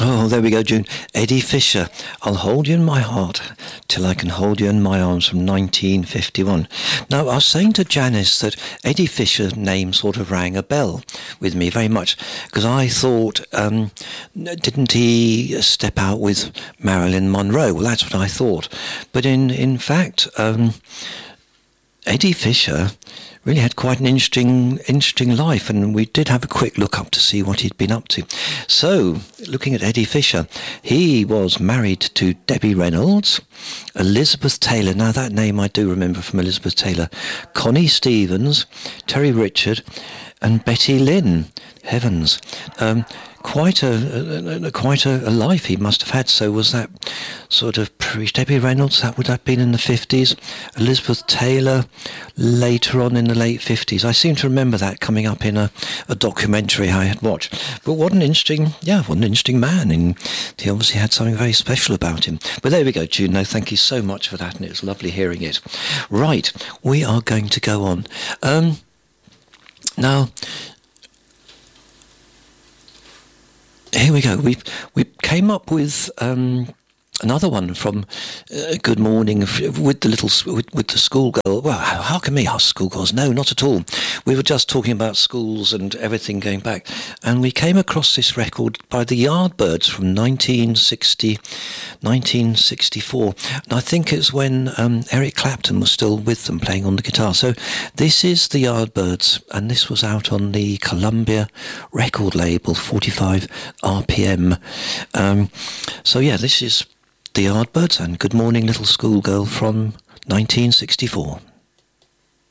Oh, there we go, June. Eddie Fisher, I'll hold you in my heart till I can hold you in my arms, from 1951. Now, I was saying to Janice that Eddie Fisher's name sort of rang a bell with me very much, because I thought, didn't he step out with Marilyn Monroe? Well, that's what I thought. But in fact, Eddie Fisher really had quite an interesting life, and we did have a quick look up to see what he'd been up to. So, looking at Eddie Fisher, he was married to Debbie Reynolds, Elizabeth Taylor, now that name I do remember from Elizabeth Taylor, Connie Stevens, Terry Richard, and Betty Lynn. Heavens. Quite a life he must have had. So was that sort of Debbie Reynolds, that would have been in the 50s, Elizabeth Taylor later on in the late 50s. I seem to remember that coming up in a documentary I had watched. But what an interesting man, and he obviously had something very special about him. But there we go, Juno, thank you so much for that, and it was lovely hearing it. Right, we are going to go on. Now, here we go. We came up with another one from Good Morning with the schoolgirl. Well, how can we ask schoolgirls? No, not at all. We were just talking about schools and everything going back, and we came across this record by the Yardbirds from 1964. And I think it's when Eric Clapton was still with them playing on the guitar. So this is the Yardbirds, and this was out on the Columbia record label, 45 RPM. So yeah, this is the Yardbirds and Good Morning Little Schoolgirl from 1964.